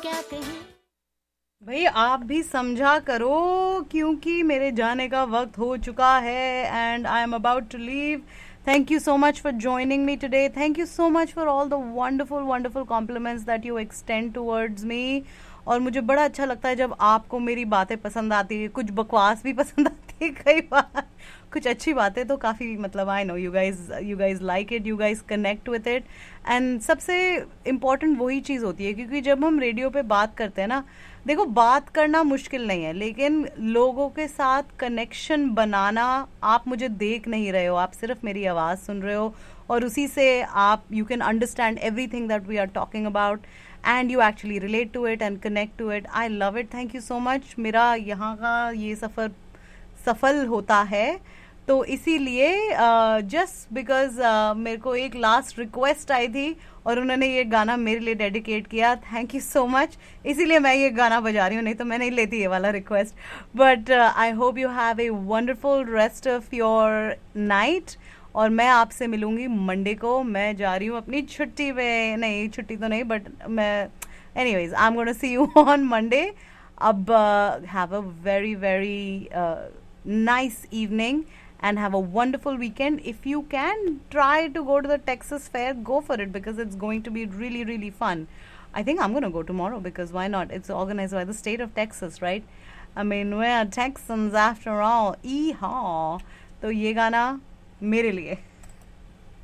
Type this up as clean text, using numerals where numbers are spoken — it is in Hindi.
क्या कहें। भाई आप भी समझा करो, क्योंकि मेरे जाने का वक्त हो चुका है and I am about to leave. Thank you so much for joining me today. Thank you so much for all the wonderful, wonderful compliments that you extend towards me. और मुझे बड़ा अच्छा लगता है जब आपको मेरी बातें पसंद आती है. कुछ बकवास भी पसंद आती है कई बार, कुछ अच्छी बातें तो काफ़ी, मतलब I know you guys like it, you guys connect with it. And सबसे इम्पॉर्टेंट वही चीज़ होती है, क्योंकि जब हम रेडियो पे बात करते हैं ना, देखो बात करना मुश्किल नहीं है, लेकिन लोगों के साथ कनेक्शन बनाना, आप मुझे देख नहीं रहे हो, आप सिर्फ मेरी आवाज़ सुन रहे हो और उसी से आप you can understand everything that we are talking about and you actually relate to it and connect to it. I love it. Thank you so much. मेरा यहाँ का ये सफ़र सफल होता है, तो इसीलिए जस्ट बिकॉज मेरे को एक लास्ट रिक्वेस्ट आई थी और उन्होंने ये गाना मेरे लिए डेडिकेट किया. Thank you so much. इसीलिए मैं ये गाना बजा रही हूँ, नहीं तो मैं नहीं लेती ये वाला request. But I hope you have a wonderful rest of your night. और मैं आपसे मिलूंगी मंडे को. मैं जा रही हूँ अपनी छुट्टी पे, नहीं छुट्टी तो नहीं, बट मैं anyways I am gonna see you on Monday. अब have a very very nice evening and have a wonderful weekend. If you can try to go to the Texas Fair, go for it, because it's going to be really really fun. I think I'm going to go tomorrow, because why not? It's organized by the state of Texas, right? I mean, we're Texans after all. Yeehaw. तो ये गाना मेरे लिए